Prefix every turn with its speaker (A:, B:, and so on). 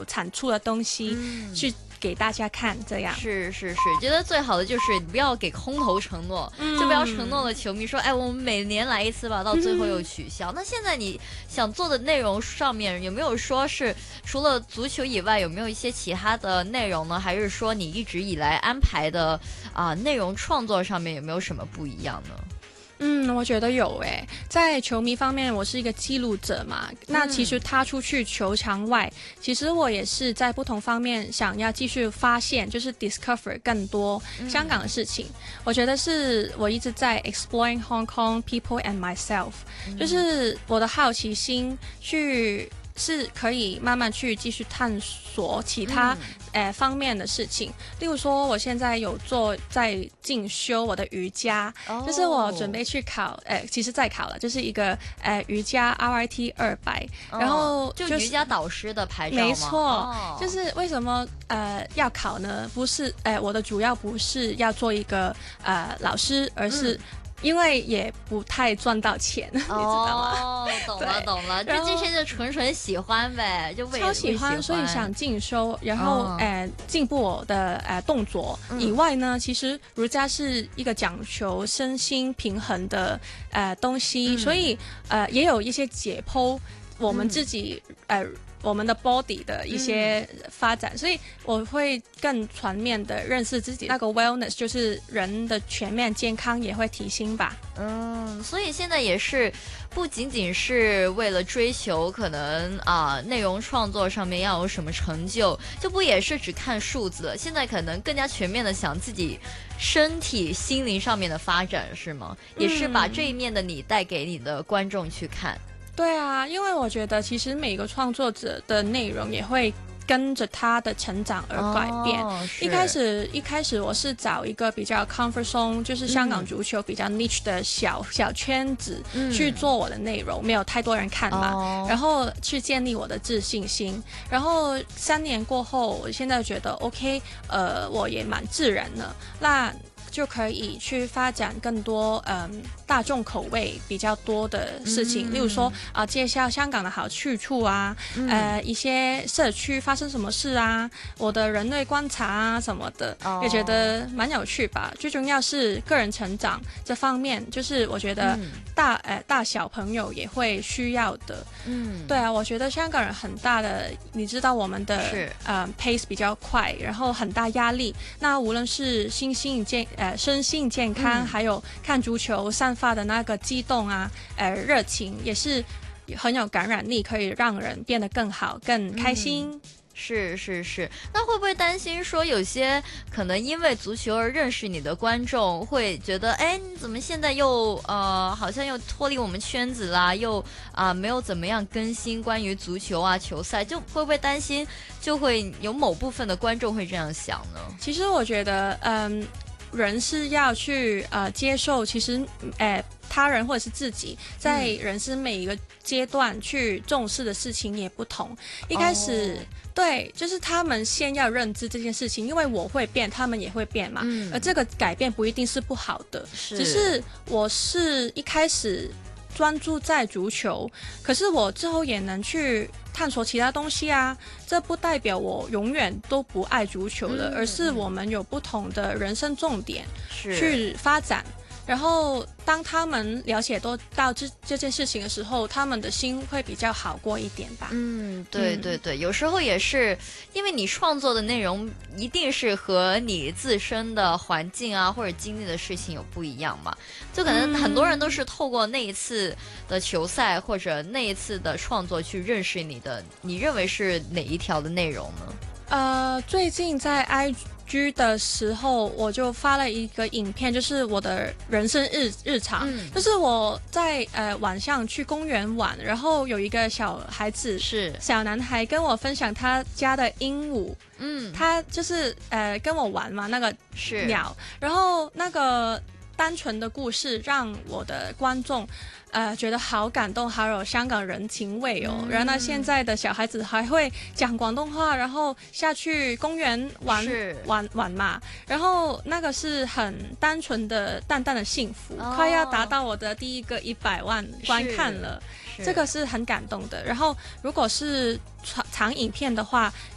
A: 产出的东西去给大家看，这样
B: 是，觉得最好的就是你不要给空头承诺，就不要承诺了球迷说，哎，我们每年来一次吧，到最后又取消。那现在你想做的内容上面有没有说是除了足球以外，有没有一些其他的内容呢？还是说你一直以来安排的内容创作上面有没有什么不一样呢？
A: 我觉得有诶，在球迷方面，我是一个记录者嘛。那其实踏出去球场外，其实我也是在不同方面想要继续发现，就是 discover 更多香港的事情。我觉得是我一直在 exploring Hong Kong people and myself，就是我的好奇心是可以慢慢去继续探索其他方面的事情，例如说我现在有在进修我的瑜伽，就是我准备去考，其实在考了，就是一个瑜伽 RIT 200，然后
B: 就瑜伽导师的牌照吗？
A: 没错，就是为什么要考呢？不是我的主要不是要做一个老师，而是因为也不太赚到钱，你知道吗？
B: 懂了，就这些就纯喜欢呗，就
A: 超喜欢，所以想进修，然后进步我的动作以外呢，其实儒家是一个讲求身心平衡的东西，所以也有一些解剖我们自己我们的 body 的一些发展，所以我会更全面的认识自己，那个 wellness 就是人的全面健康也会提升吧。
B: 所以现在也是不仅仅是为了追求可能内容创作上面要有什么成就，就不也是只看数字了，现在可能更加全面的想自己身体心灵上面的发展，是吗？也是把这一面的你带给你的观众去看。
A: 对啊，因为我觉得其实每个创作者的内容也会跟着他的成长而改变。一开始我是找一个比较 comfort zone， 就是香港足球比较 niche 的小圈子去做我的内容，没有太多人看嘛，然后去建立我的自信心。然后3年过后，我现在觉得 OK， 我也蛮自然了，那就可以去发展更多大众口味比较多的事情，例如说介绍香港的好去处啊，一些社区发生什么事啊，我的人类观察啊什么的，也觉得蛮有趣吧。最重要是个人成长这方面，就是我觉得大小朋友也会需要的。对啊，我觉得香港人很大的，你知道我们的pace 比较快，然后很大压力。那无论是身心健康，还有看足球散发的那个激动啊，热情也是很有感染力，可以让人变得更好、更开心。
B: 是，那会不会担心说有些可能因为足球而认识你的观众会觉得，哎，你怎么现在又好像又脱离我们圈子啦，又没有怎么样更新关于足球球赛，就会不会担心就会有某部分的观众会这样想呢？
A: 其实我觉得人是要去接受，其实他人或者是自己在人生每一个阶段去重视的事情也不同。一开始对，就是他们先要认知这件事情，因为我会变，他们也会变嘛。而这个改变不一定是不好的，只是我是一开始专注在足球，可是我之后也能去探索其他东西啊，这不代表我永远都不爱足球了，而是我们有不同的人生重点去发展。然后当他们了解到这件事情的时候，他们的心会比较好过一点吧。
B: 对，有时候也是因为你创作的内容一定是和你自身的环境或者经历的事情有不一样嘛，就可能很多人都是透过那一次的球赛或者那一次的创作去认识你的，你认为是哪一条的内容呢？
A: 最近在 IG的时候，我就发了一个影片，就是我的人生日常，就是我在晚上去公园玩，然后有一个小男孩跟我分享他家的鹦鹉，他就是跟我玩嘛，那个鸟，然后那个单纯的故事让我的观众觉得好感动，好有香港人情味哦。然后呢，现在的小孩子还会讲广东话，然后下去公园玩嘛。然后那个是很单纯的淡淡的幸福，快要达到我的第一个100万观看了。这个是很感动的。然后如果是长影片的话，